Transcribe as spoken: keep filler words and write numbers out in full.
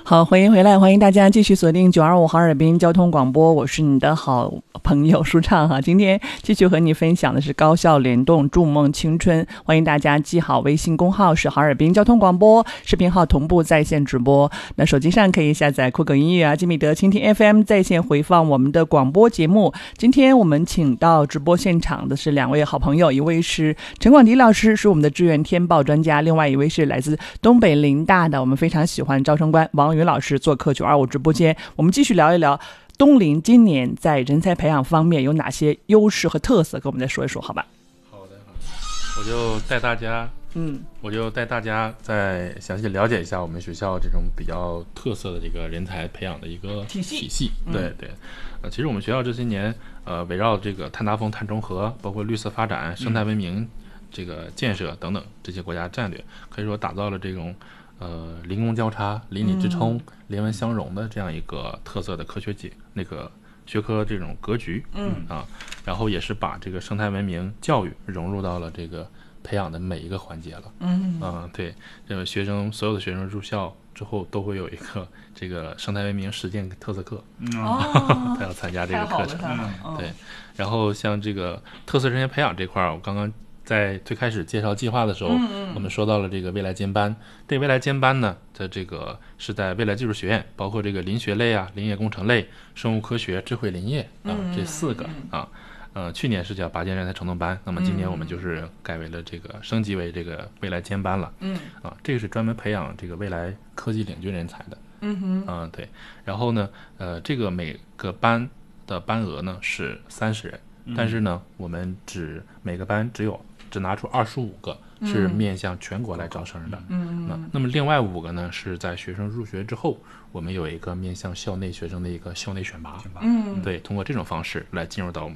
好，欢迎回来，欢迎大家继续锁定九二五哈尔滨交通广播，我是你的好朋友舒畅哈。今天继续和你分享的是高校联动筑梦青春，欢迎大家记好微信公号是哈尔滨交通广播，视频号同步在线直播。那手机上可以下载酷狗音乐啊、金米德蜻蜓 F M 在线回放我们的广播节目。今天我们请到直播现场的是两位好朋友，一位是陈广迪老师，是我们的志愿填报专家，另外一位是来自东北林大的我们非常喜欢招生官王宇老师做客九二五直播间。我们继续聊一聊东林今年在人才培养方面有哪些优势和特色，跟我们再说一说好吧。 好的好的，我就带大家嗯，我就带大家再详细了解一下我们学校这种比较特色的这个人才培养的一个体系。体系对对，呃，其实我们学校这些年呃围绕这个碳达峰、碳中和，包括绿色发展、生态文明这个建设等等这些国家战略，可以说打造了这种呃邻工交叉、邻里之冲、邻文相融的这样一个特色的科学界那个学科这种格局。嗯啊，然后也是把这个生态文明教育融入到了这个培养的每一个环节了。嗯啊，对，这个学生所有的学生入校之后都会有一个这个生态文明实践特色课。哦，他要参加这个课程。对，然后像这个特色人才培养这块，我刚刚在最开始介绍计划的时候，嗯嗯我们说到了这个未来尖班。这未来尖班呢，在这个是在未来技术学院，包括这个林学类啊、林业工程类、生物科学、智慧林业啊、嗯、这四个啊。呃，去年是叫拔尖人才承诺班，那么今年我们就是改为了这个升级为这个未来尖班了。嗯啊，这个是专门培养这个未来科技领军人才的。嗯哼，啊对。然后呢，呃，这个每个班的班额呢是三十人，嗯、但是呢，我们只每个班只有只拿出二十五个是面向全国来招生的。嗯嗯。那么另外五个呢是在学生入学之后，我们有一个面向校内学生的一个校内选拔。嗯，对，通过这种方式来进入到我们